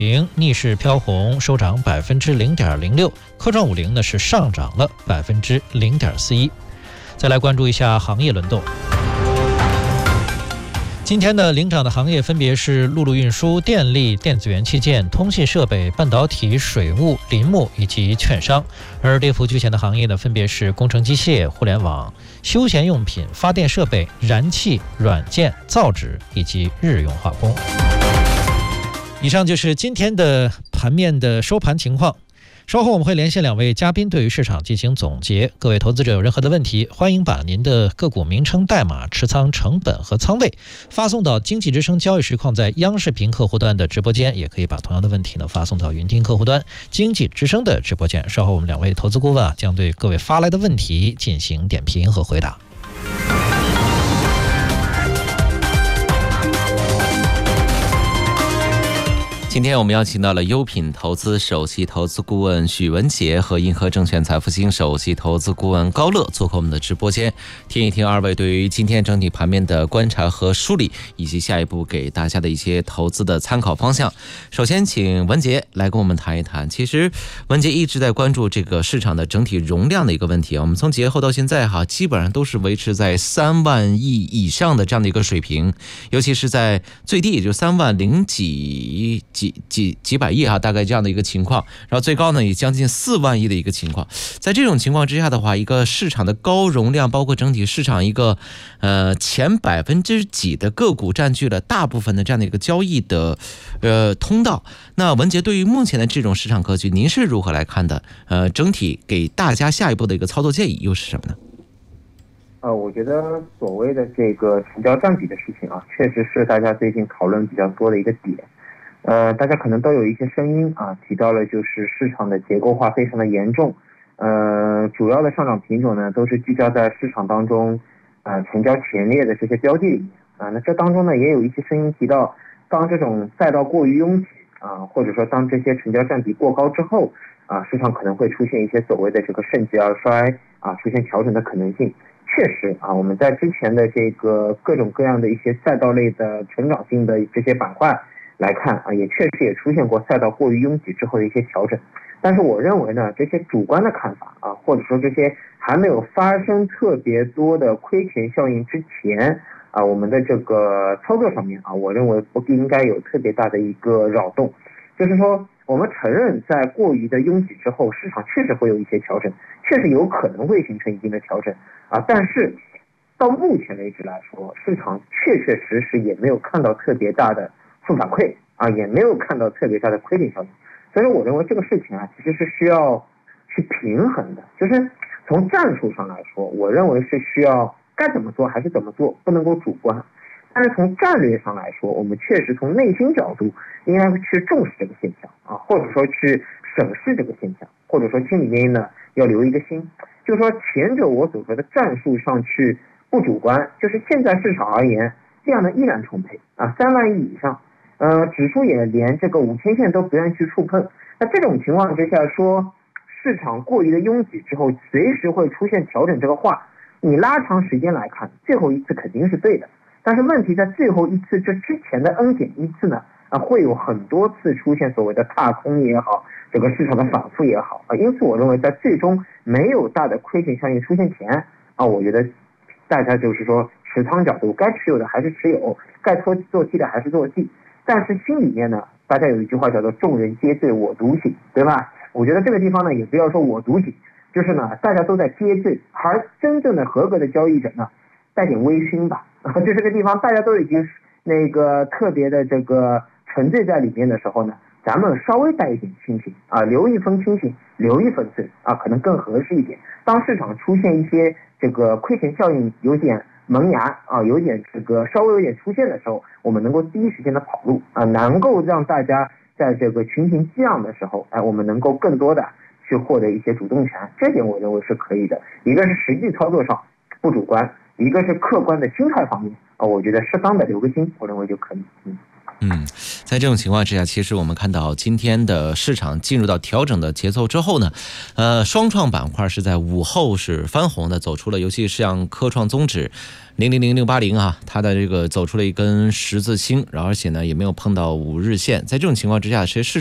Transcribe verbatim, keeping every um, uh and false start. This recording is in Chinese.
零逆势飘红收涨百分之零点零六，科创五零呢是上涨了百分之零点四一。再来关注一下行业轮动。今天的领涨的行业分别是陆路运输、电力、电子元器件、通信设备、半导体、水务、林木以及券商。而跌幅居前的行业呢，分别是工程机械、互联网、休闲用品、发电设备、燃气、软件、造纸以及日用化工。以上就是今天的盘面的收盘情况。稍后我们会连线两位嘉宾，对于市场进行总结。各位投资者有任何的问题，欢迎把您的个股名称、代码、持仓成本和仓位发送到经济之声交易实况在央视频客户端的直播间，也可以把同样的问题呢发送到云听客户端经济之声的直播间。稍后我们两位投资顾问啊，将对各位发来的问题进行点评和回答。 今天我们邀请到了优品投资首席投资顾问许文杰和银河证券财富星首席投资顾问高乐做客我们的直播间，听一听二位对于今天整体盘面的观察和梳理，以及下一步给大家的一些投资的参考方向。首先请文杰来跟我们谈一谈，其实文杰一直在关注这个市场的整体容量的一个问题，我们从节后到现在哈，基本上都是维持在三万亿以上的这样的一个水平，尤其是在最低也就三万零几几几几百亿哈，大概这样的一个情况，然后最高呢也将近四万亿的一个情况。在这种情况之下的话，一个市场的高容量，包括整体市场一个呃前百分之几的个股占据了大部分的这样的一个交易的呃通道。那文杰对于目前的这种市场格局，您是如何来看的？呃，整体给大家下一步的一个操作建议又是什么呢？ 呃，我觉得所谓的这个成交占比的事情啊，确实是大家最近讨论比较多的一个点。呃，大家可能都有一些声音啊，提到了就是市场的结构化非常的严重，呃，主要的上涨品种呢都是聚焦在市场当中，呃，成交前列的这些标的里面啊。那这当中呢也有一些声音提到，当这种赛道过于拥挤啊，或者说当这些成交占比过高之后啊，市场可能会出现一些所谓的这个盛极而衰啊，出现调整的可能性。确实啊，我们在之前的这个各种各样的一些赛道类的成长性的这些板块来看啊，也确实也出现过赛道过于拥挤之后的一些调整。但是我认为呢，这些主观的看法啊，或者说这些还没有发生特别多的亏钱效应之前啊，我们的这个操作上面啊，我认为不应该有特别大的一个扰动。就是说，我们承认在过于的拥挤之后，市场确实会有一些调整，确实有可能会形成一定的调整啊。但是到目前为止来说，市场确确实实也没有看到特别大的负反馈啊，也没有看到特别大的亏点效应。所以我认为这个事情啊，其实是需要去平衡的。就是从战术上来说，我认为是需要该怎么做还是怎么做，不能够主观。但是从战略上来说，我们确实从内心角度应该去重视这个现象啊，或者说去审视这个现象，或者说心里面呢要留一个心。就是说前者我所说的战术上去不主观，就是现在市场而言，量呢依然充沛啊，三万亿以上，呃，指数也连这个五千线都不愿意去触碰。那这种情况之下说，市场过于的拥挤之后，随时会出现调整这个话，你拉长时间来看，最后一次肯定是对的。但是问题在最后一次这之前的 N 减一次呢，啊，会有很多次出现所谓的踏空也好，这个市场的反复也好啊，因此我认为在最终没有大的亏钱效应出现前啊，我觉得大家就是说持仓角度该持有的还是持有，该做做记的还是做记，但是心里面呢，大家有一句话叫做众人皆醉我独醒，对吧？我觉得这个地方呢，也不要说我独醒，就是呢大家都在皆醉，而真正的合格的交易者呢，带点微醺吧。就这个地方大家都已经那个特别的这个沉醉在里面的时候呢，咱们稍微带一点清醒啊，留一分清醒，留一分醉啊，可能更合适一点。当市场出现一些这个亏钱效应有点萌芽啊，有点这个稍微有点出现的时候，我们能够第一时间的跑路啊，能够让大家在这个群情激昂的时候，哎，我们能够更多的去获得一些主动权，这点我认为是可以的。一个是实际操作上不主观，一个是客观的心态方面啊，我觉得适当的留个心，我认为就可以。嗯， 嗯，在这种情况之下，其实我们看到今天的市场进入到调整的节奏之后呢，呃，双创板块是在午后是翻红的，走出了，尤其是像科创综指零零零六八零啊，它的这个走出了一根十字星，然后而且呢也没有碰到五日线，在这种情况之下，其实市